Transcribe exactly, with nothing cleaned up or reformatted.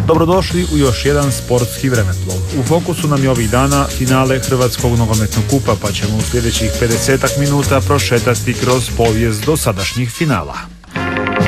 Dobrodošli u još jedan sportski vremeplov. U fokusu nam je ovih dana finale Hrvatskog nogometnog kupa, pa ćemo u sljedećih pedesetak minuta prošetati kroz povijest dosadašnjih finala.